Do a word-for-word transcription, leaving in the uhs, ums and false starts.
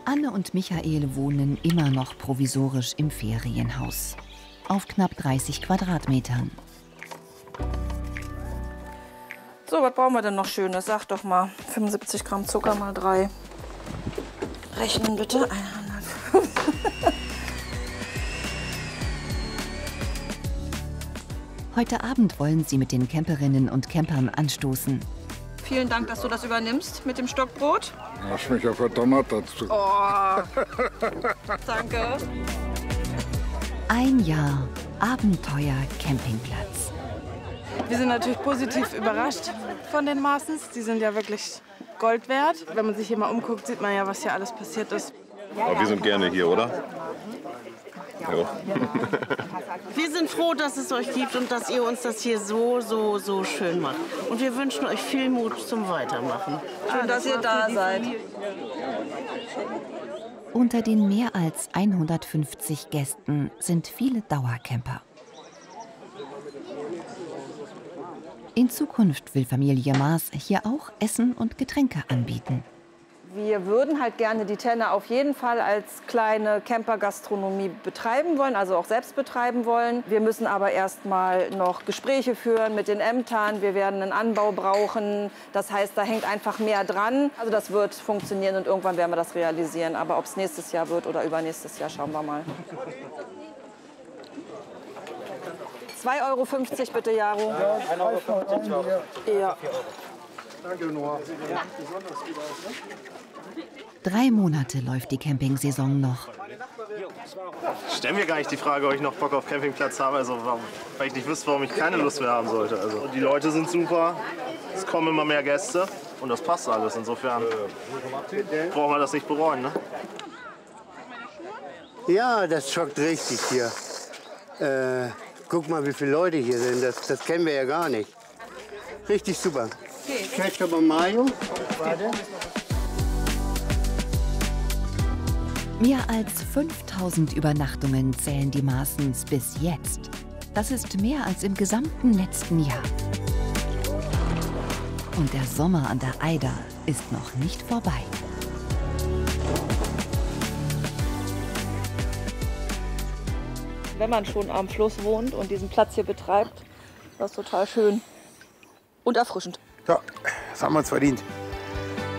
Anne und Michael wohnen immer noch provisorisch im Ferienhaus. Auf knapp dreißig Quadratmetern. So, was brauchen wir denn noch Schönes? Sag doch mal. fünfundsiebzig Gramm Zucker mal drei. Rechnen bitte. hundertfünf. Heute Abend wollen sie mit den Camperinnen und Campern anstoßen. Vielen Dank, dass du das übernimmst mit dem Stockbrot. Hast mich ja verdonnert dazu. Oh, danke. Ein Jahr Abenteuer Campingplatz. Wir sind natürlich positiv überrascht von den Maßens. Die sind ja wirklich Gold wert. Wenn man sich hier mal umguckt, sieht man ja, was hier alles passiert ist. Aber wir sind gerne hier, oder? Ja. Wir sind froh, dass es euch gibt und dass ihr uns das hier so, so, so schön macht. Und wir wünschen euch viel Mut zum Weitermachen. Schön, dass ihr da seid. Unter den mehr als hundertfünfzig Gästen sind viele Dauercamper. In Zukunft will Familie Maas hier auch Essen und Getränke anbieten. Wir würden halt gerne die Tenne auf jeden Fall als kleine Camper-Gastronomie betreiben wollen, also auch selbst betreiben wollen. Wir müssen aber erst mal noch Gespräche führen mit den Ämtern. Wir werden einen Anbau brauchen. Das heißt, da hängt einfach mehr dran. Also das wird funktionieren und irgendwann werden wir das realisieren. Aber ob es nächstes Jahr wird oder übernächstes Jahr, schauen wir mal. zwei Euro fünfzig bitte, Jaro. Ja. Danke, Noah. Drei Monate läuft die Campingsaison noch. Stellen wir gar nicht die Frage, ob ich noch Bock auf Campingplatz habe, also warum, weil ich nicht wüsste, warum ich keine Lust mehr haben sollte. Also die Leute sind super, es kommen immer mehr Gäste und das passt alles. Insofern braucht man das nicht bereuen, ne? Ja, das schockt richtig hier. Äh, guck mal, wie viele Leute hier sind. Das, das kennen wir ja gar nicht. Richtig super. Ketchup und Mayo. Warte. Mehr als fünftausend Übernachtungen zählen die Maaßens bis jetzt. Das ist mehr als im gesamten letzten Jahr. Und der Sommer an der Eider ist noch nicht vorbei. Wenn man schon am Fluss wohnt und diesen Platz hier betreibt, das ist total schön und erfrischend. Ja, das haben wir uns verdient.